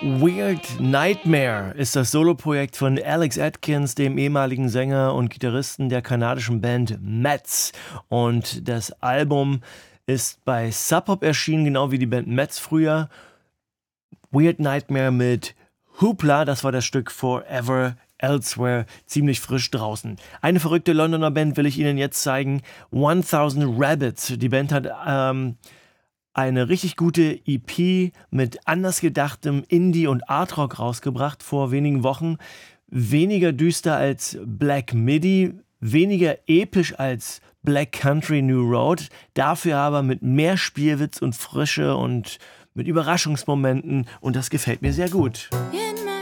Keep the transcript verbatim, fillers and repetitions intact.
Weird Nightmare ist das Soloprojekt von Alex Atkins, dem ehemaligen Sänger und Gitarristen der kanadischen Band Metz. Und das Album ist bei Sub Pop erschienen, genau wie die Band Metz früher. Weird Nightmare mit Hoopla, das war das Stück Forever Elsewhere, ziemlich frisch draußen. Eine verrückte Londoner Band will ich Ihnen jetzt zeigen, tausend Rabbits. Die Band hat ähm, eine richtig gute E P mit anders gedachtem Indie- und Artrock rausgebracht vor wenigen Wochen. Weniger düster als Black Midi, weniger episch als Black Country New Road, dafür aber mit mehr Spielwitz und Frische und mit Überraschungsmomenten, und das gefällt mir sehr gut. In